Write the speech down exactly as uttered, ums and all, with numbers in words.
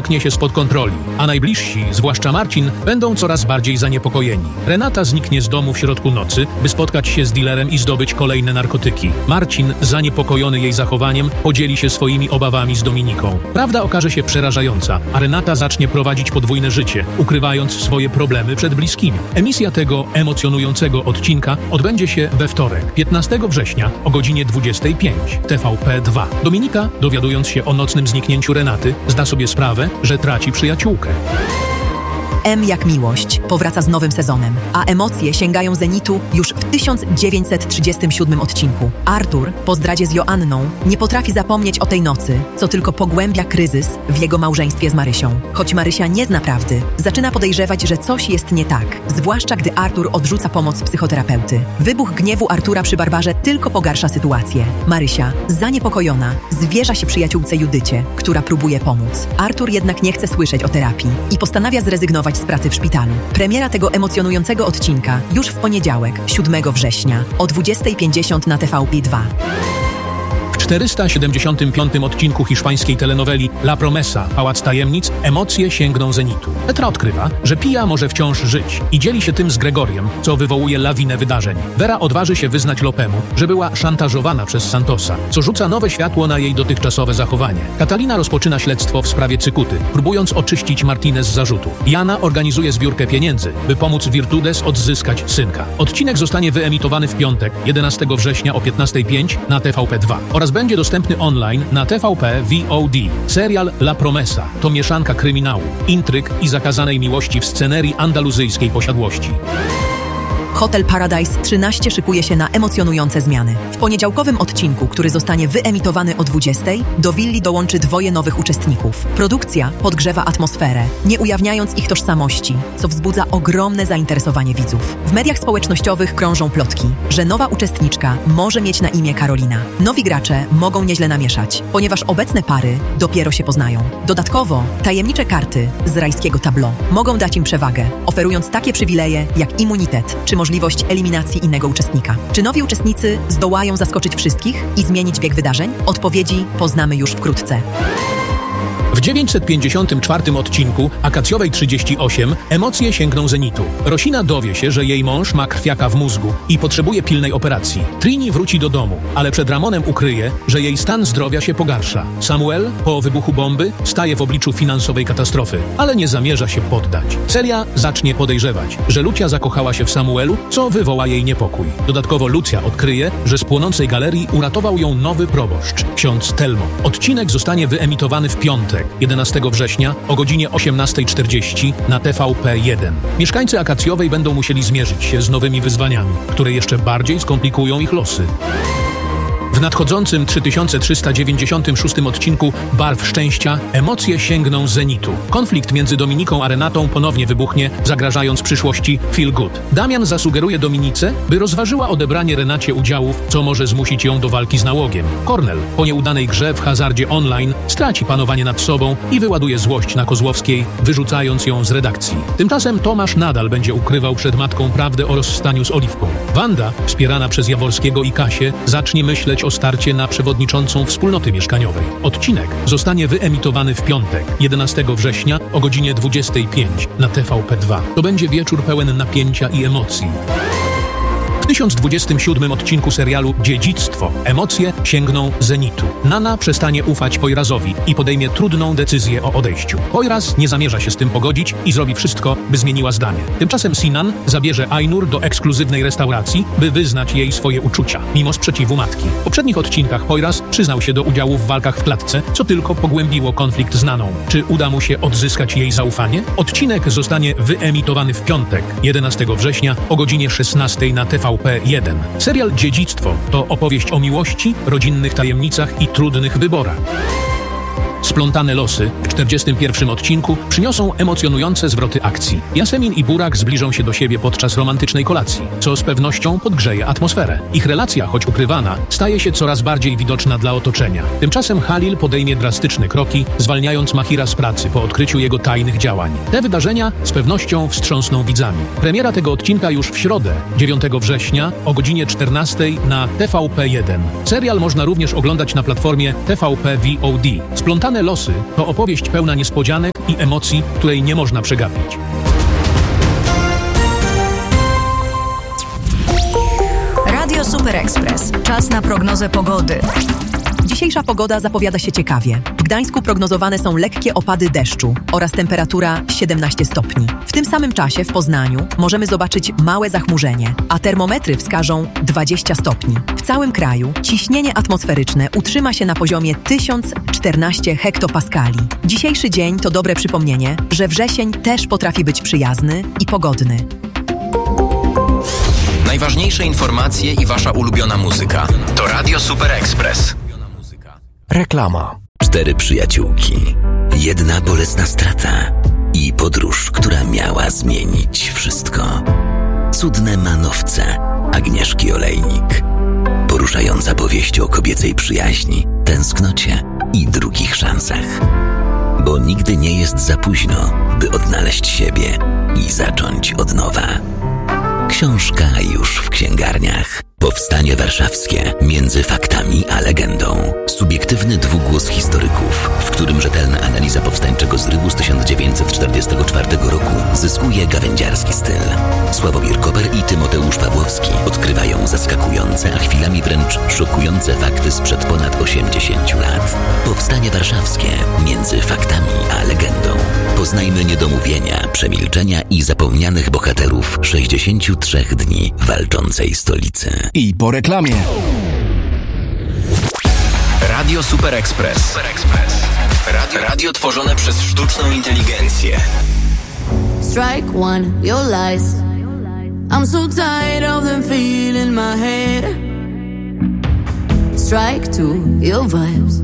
wymknie się spod kontroli, a najbliżsi, zwłaszcza Marcin, będą coraz bardziej zaniepokojeni. Renata zniknie z domu w środku nocy, by spotkać się z dealerem i zdobyć kolejne narkotyki. Marcin, zaniepokojony jej zachowaniem, podzieli się swoimi obawami z Dominiką. Prawda okaże się przerażająca, a Renata zacznie prowadzić podwójne życie, ukrywając swoje problemy przed bliskimi. Emisja tego emocjonującego odcinka odbędzie się we wtorek, piętnastego września o godzinie dwudziestej piątej w T V P dwa. Dominika, dowiadując się o nocnym zniknięciu Renaty, zda sobie sprawę, że traci przyjaciółkę. M jak miłość powraca z nowym sezonem, a emocje sięgają zenitu już w tysiąc dziewięćset trzydziestym siódmym odcinku. Artur, po zdradzie z Joanną, nie potrafi zapomnieć o tej nocy, co tylko pogłębia kryzys w jego małżeństwie z Marysią. Choć Marysia nie zna prawdy, zaczyna podejrzewać, że coś jest nie tak, zwłaszcza gdy Artur odrzuca pomoc psychoterapeuty. Wybuch gniewu Artura przy Barbarze tylko pogarsza sytuację. Marysia, zaniepokojona, zwierza się przyjaciółce Judycie, która próbuje pomóc. Artur jednak nie chce słyszeć o terapii i postanawia zrezygnować z pracy w szpitalu. Premiera tego emocjonującego odcinka już w poniedziałek, siódmego września o dwudziestej pięćdziesiąt na T V P dwa. W czterysta siedemdziesiątym piątym odcinku hiszpańskiej telenoweli La Promesa, Pałac Tajemnic, emocje sięgną zenitu. Petra odkrywa, że Pia może wciąż żyć i dzieli się tym z Gregoriem, co wywołuje lawinę wydarzeń. Vera odważy się wyznać Lopemu, że była szantażowana przez Santosa, co rzuca nowe światło na jej dotychczasowe zachowanie. Katalina rozpoczyna śledztwo w sprawie Cykuty, próbując oczyścić Martinez z zarzutów. Jana organizuje zbiórkę pieniędzy, by pomóc Virtudes odzyskać synka. Odcinek zostanie wyemitowany w piątek, jedenastego września o piętnastej pięć na T V P dwa oraz będzie dostępny online na T V P V O D. Serial La Promesa to mieszanka kryminału, intryg i zakazanej miłości w scenerii andaluzyjskiej posiadłości. Hotel Paradise trzynaście szykuje się na emocjonujące zmiany. W poniedziałkowym odcinku, który zostanie wyemitowany o dwudziestej, do willi dołączy dwoje nowych uczestników. Produkcja podgrzewa atmosferę, nie ujawniając ich tożsamości, co wzbudza ogromne zainteresowanie widzów. W mediach społecznościowych krążą plotki, że nowa uczestniczka może mieć na imię Karolina. Nowi gracze mogą nieźle namieszać, ponieważ obecne pary dopiero się poznają. Dodatkowo tajemnicze karty z rajskiego tableau mogą dać im przewagę, oferując takie przywileje jak immunitet czy możliwość eliminacji innego uczestnika. Czy nowi uczestnicy zdołają zaskoczyć wszystkich i zmienić bieg wydarzeń? Odpowiedzi poznamy już wkrótce. W dziewięćset pięćdziesiątym czwartym odcinku Akacjowej trzydzieści osiem emocje sięgną zenitu. Rosina dowie się, że jej mąż ma krwiaka w mózgu i potrzebuje pilnej operacji. Trini wróci do domu, ale przed Ramonem ukryje, że jej stan zdrowia się pogarsza. Samuel, po wybuchu bomby, staje w obliczu finansowej katastrofy, ale nie zamierza się poddać. Celia zacznie podejrzewać, że Lucia zakochała się w Samuelu, co wywoła jej niepokój. Dodatkowo Lucja odkryje, że z płonącej galerii uratował ją nowy proboszcz, ksiądz Telmo. Odcinek zostanie wyemitowany w piątek, jedenastego września o godzinie osiemnastej czterdzieści na T V P jeden. Mieszkańcy Akacjowej będą musieli zmierzyć się z nowymi wyzwaniami, które jeszcze bardziej skomplikują ich losy. W nadchodzącym trzy tysiące trzysta dziewięćdziesiątym szóstym odcinku Barw Szczęścia emocje sięgną zenitu. Konflikt między Dominiką a Renatą ponownie wybuchnie, zagrażając przyszłości Feel Good. Damian zasugeruje Dominice, by rozważyła odebranie Renacie udziałów, co może zmusić ją do walki z nałogiem. Kornel, po nieudanej grze w hazardzie online, straci panowanie nad sobą i wyładuje złość na Kozłowskiej, wyrzucając ją z redakcji. Tymczasem Tomasz nadal będzie ukrywał przed matką prawdę o rozstaniu z Oliwką. Wanda, wspierana przez Jaworskiego i Kasię, zacznie myśleć o starcie na przewodniczącą wspólnoty mieszkaniowej. Odcinek zostanie wyemitowany w piątek, jedenastego września o godzinie dwudziestej piątej na T V P dwa. To będzie wieczór pełen napięcia i emocji. W tysiąc dwudziestym siódmym odcinku serialu Dziedzictwo emocje sięgną zenitu. Nana przestanie ufać Poirazowi i podejmie trudną decyzję o odejściu. Poiraz nie zamierza się z tym pogodzić i zrobi wszystko, by zmieniła zdanie. Tymczasem Sinan zabierze Ainur do ekskluzywnej restauracji, by wyznać jej swoje uczucia, mimo sprzeciwu matki. W poprzednich odcinkach Poiraz przyznał się do udziału w walkach w klatce, co tylko pogłębiło konflikt z Naną. Czy uda mu się odzyskać jej zaufanie? Odcinek zostanie wyemitowany w piątek, jedenastego września o godzinie szesnastej na T V P jeden. Serial Dziedzictwo to opowieść o miłości, rodzinnych tajemnicach i trudnych wyborach. Splątane losy w czterdziestym pierwszym odcinku przyniosą emocjonujące zwroty akcji. Jasemin i Burak zbliżą się do siebie podczas romantycznej kolacji, co z pewnością podgrzeje atmosferę. Ich relacja, choć ukrywana, staje się coraz bardziej widoczna dla otoczenia. Tymczasem Halil podejmie drastyczne kroki, zwalniając Mahira z pracy po odkryciu jego tajnych działań. Te wydarzenia z pewnością wstrząsną widzami. Premiera tego odcinka już w środę, dziewiątego września o godzinie czternastej na T V P jeden. Serial można również oglądać na platformie T V P V O D. Splątane Uratowane losy to opowieść pełna niespodzianek i emocji, której nie można przegapić. Radio Super Express. Czas na prognozę pogody. Dzisiejsza pogoda zapowiada się ciekawie. W Gdańsku prognozowane są lekkie opady deszczu oraz temperatura siedemnaście stopni. W tym samym czasie w Poznaniu możemy zobaczyć małe zachmurzenie, a termometry wskażą dwadzieścia stopni. W całym kraju ciśnienie atmosferyczne utrzyma się na poziomie tysiąc czternaście hektopaskali. Dzisiejszy dzień to dobre przypomnienie, że wrzesień też potrafi być przyjazny i pogodny. Najważniejsze informacje i wasza ulubiona muzyka. To Radio Super Express. Reklama. Cztery przyjaciółki. Jedna bolesna strata i podróż, która miała zmienić wszystko. Cudne manowce Agnieszki Olejnik. Poruszająca powieść o kobiecej przyjaźni, tęsknocie i drugich szansach. Bo nigdy nie jest za późno, by odnaleźć siebie i zacząć od nowa. Książka już w księgarniach. Powstanie warszawskie między faktami a legendą. Subiektywny dwugłos historyków, w którym rzetelna analiza powstańczego zrywu z tysiąc dziewięćset czterdziestego czwartego roku zyskuje gawędziarski styl. Sławomir Koper i Tymoteusz Pawłowski odkrywają zaskakujące, a chwilami wręcz szokujące fakty sprzed ponad osiemdziesięciu lat. Powstanie warszawskie między faktami a legendą. Poznajmy niedomówienia, przemilczenia i zapomnianych bohaterów sześćdziesięciu trzech dni walczącej stolicy. I po reklamie. Radio Super Express. Super Express. Radio, radio tworzone przez sztuczną inteligencję. Strike one, your lies. I'm so tired of them feeling my head. Strike two, your vibes.